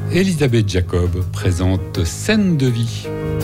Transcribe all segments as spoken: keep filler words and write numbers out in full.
Elisabeth Jacob présente Scène de vie.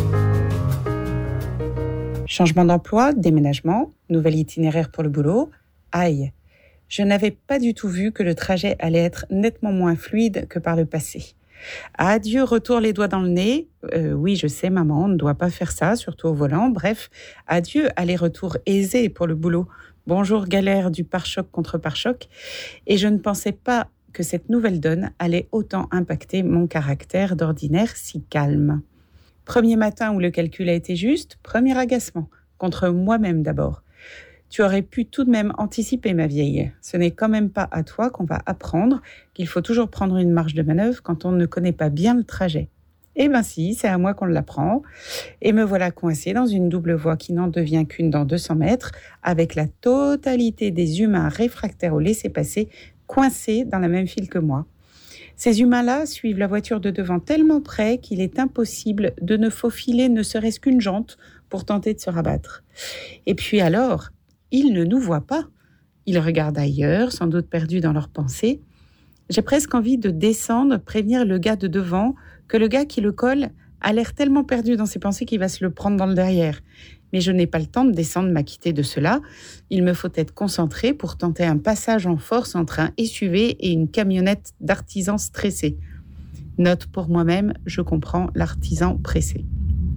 Changement d'emploi, déménagement, nouvel itinéraire pour le boulot. Aïe, je n'avais pas du tout vu que le trajet allait être nettement moins fluide que par le passé. Adieu, retour les doigts dans le nez. Euh, oui, je sais, maman, on ne doit pas faire ça, surtout au volant. Bref, adieu, aller-retour aisé pour le boulot. Bonjour, galère du pare-choc contre pare-choc. Et je ne pensais pas que cette nouvelle donne allait autant impacter mon caractère d'ordinaire si calme. Premier matin où le calcul a été juste, premier agacement, contre moi-même d'abord. Tu aurais pu tout de même anticiper, ma vieille. Ce n'est quand même pas à toi qu'on va apprendre qu'il faut toujours prendre une marge de manœuvre quand on ne connaît pas bien le trajet. Eh ben si, c'est à moi qu'on l'apprend. Et me voilà coincée dans une double voie qui n'en devient qu'une dans deux cents mètres, avec la totalité des humains réfractaires au laissez-passer coincés dans la même file que moi. Ces humains-là suivent la voiture de devant tellement près qu'il est impossible de ne faufiler ne serait-ce qu'une jante pour tenter de se rabattre. Et puis alors, ils ne nous voient pas. Ils regardent ailleurs, sans doute perdus dans leurs pensées. J'ai presque envie de descendre, prévenir le gars de devant que le gars qui le colle a l'air tellement perdu dans ses pensées qu'il va se le prendre dans le derrière. Mais je n'ai pas le temps de descendre m'acquitter de cela. Il me faut être concentré pour tenter un passage en force entre un S U V et une camionnette d'artisans stressés. Note pour moi-même, je comprends l'artisan pressé.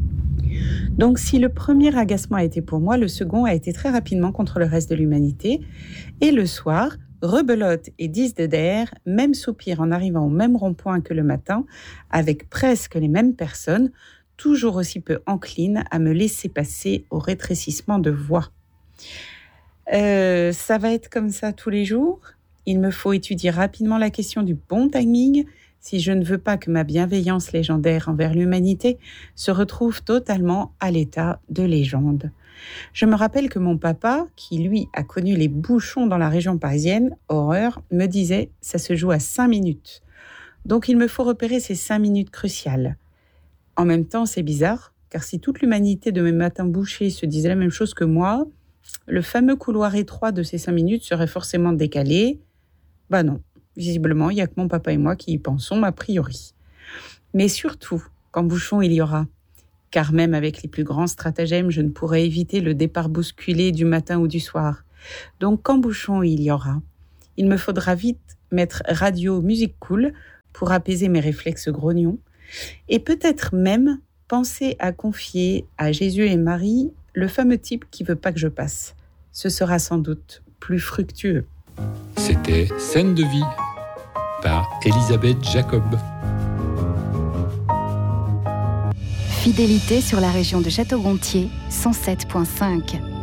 Donc si le premier agacement a été pour moi, le second a été très rapidement contre le reste de l'humanité. Et le soir, rebelote et dix de d'air, même soupir en arrivant au même rond-point que le matin, avec presque les mêmes personnes, toujours aussi peu encline à me laisser passer au rétrécissement de voie. Euh, ça va être comme ça tous les jours. Il me faut étudier rapidement la question du bon timing si je ne veux pas que ma bienveillance légendaire envers l'humanité se retrouve totalement à l'état de légende. Je me rappelle que mon papa, qui lui a connu les bouchons dans la région parisienne, horreur, me disait « ça se joue à cinq minutes ». Donc il me faut repérer ces cinq minutes cruciales. En même temps, c'est bizarre, car si toute l'humanité de mes matins bouchés se disait la même chose que moi, le fameux couloir étroit de ces cinq minutes serait forcément décalé. Bah non, visiblement, il n'y a que mon papa et moi qui y pensons a priori. Mais surtout, quand bouchon il y aura, car même avec les plus grands stratagèmes, je ne pourrais éviter le départ bousculé du matin ou du soir. Donc quand bouchon il y aura, il me faudra vite mettre radio musique cool pour apaiser mes réflexes grognons, et peut-être même penser à confier à Jésus et Marie le fameux type qui veut pas que je passe. Ce sera sans doute plus fructueux. C'était Scène de vie par Elisabeth Jacob. Fidélité sur la région de Château-Gontier, cent sept virgule cinq.